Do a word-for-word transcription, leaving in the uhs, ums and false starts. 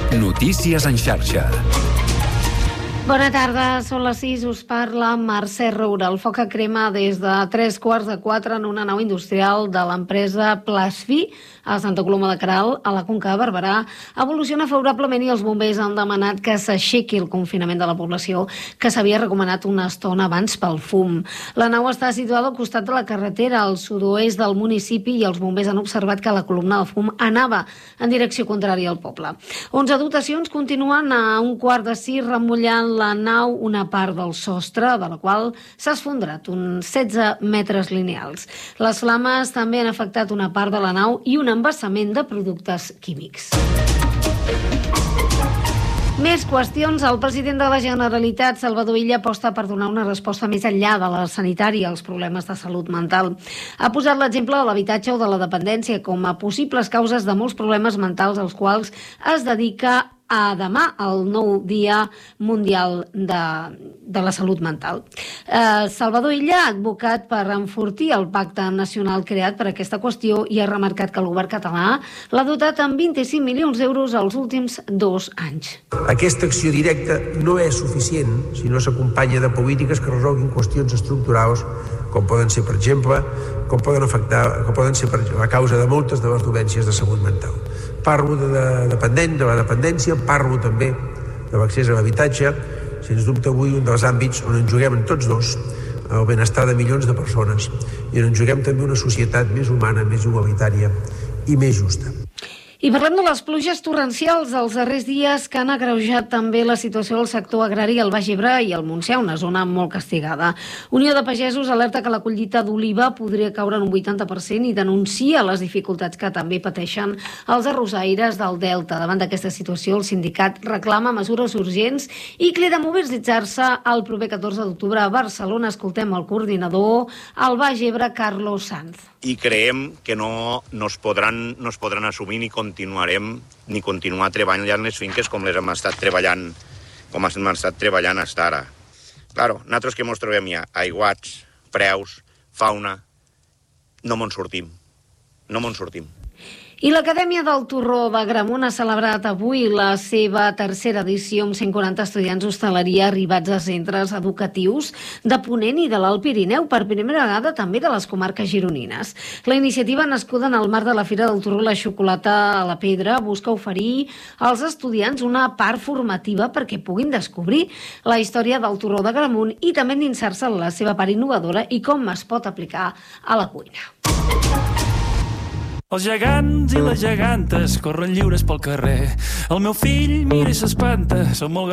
Notícies en xarxa. Bona tarda, són les sis, us parla Mercè Roura. El foc que crema des de tres quarts de quatre en una nau industrial de l'empresa Plasfi a Santa Coloma de Queralt, a la Conca de Barberà, evoluciona favorablement i els bombers han demanat que s'aixequi el confinament de la població que s'havia recomanat una estona abans pel fum. La nau està situada al costat de la carretera al sud-oest del municipi i els bombers han observat que la columna de fum anava en direcció contrària al poble. onze dotacions continuen a un quart de sis remullant la nau una part del sostre, de la qual s'ha esfondrat uns setze metres lineals. Les flames també han afectat una part de la nau i un embassament de productes químics. Més qüestions. El president de la Generalitat, Salvador Illa, aposta per donar una resposta més enllà de la sanitària als problemes de salut mental. Ha posat l'exemple de l'habitatge o de la dependència com a possibles causes de molts problemes mentals als quals es dedica a demà, el nou Dia Mundial de, de la Salut Mental. Eh, Salvador Illa ha advocat per enfortir el pacte nacional creat per aquesta qüestió i ha remarcat que el govern català l'ha dotat amb vint-i-cinc milions d'euros els últims dos anys. Aquesta acció directa no és suficient si no s'acompanya de polítiques que resolguin qüestions estructurals com poden ser, per exemple, com poden afectar, com poden ser per la causa de moltes de les dolències de salut mental. Parlo de, de, dependent, de la dependència, parlo també de l'accés a l'habitatge, sens dubte avui un dels àmbits on ens juguem tots dos el benestar de milions de persones i on ens juguem també una societat més humana, més igualitària i més justa. I parlem de les pluges torrencials dels darrers dies que han agreujat també la situació del sector agrari al Baix Ebre i al Montsià, una zona molt castigada. Unió de Pagesos alerta que la collita d'oliva podria caure en un vuitanta per cent i denuncia les dificultats que també pateixen els arrossaires del Delta. Davant d'aquesta situació, el sindicat reclama mesures urgents i crida a mobilitzar-se el proper catorze d'octubre a Barcelona. Escoltem el coordinador al Baix Ebre, Carlos Sanz. I creiem que no, no, es podran, no es podran assumir ni continuarem ni continuar treballant les finques com les hem estat treballant com hem estat treballant fins ara. Claro, nosaltres que ens trobem ja aiguats, preus, fauna, no me'n sortim. No me'n sortim. I l'Acadèmia del Torró d'Agramunt ha celebrat avui la seva tercera edició amb cent quaranta estudiants d'hostaleria arribats a centres educatius de Ponent i de l'Alt Pirineu, per primera vegada també de les comarques gironines. La iniciativa, nascuda en el marc de la Fira del Torró La Xocolata a la Pedra, busca oferir als estudiants una part formativa perquè puguin descobrir la història del Torró d'Agramunt i també endinsar-se en la seva part innovadora i com es pot aplicar a la cuina. Els gegants i les gegantes corren lliures pel carrer. El meu fill mira i s'espanta, som molt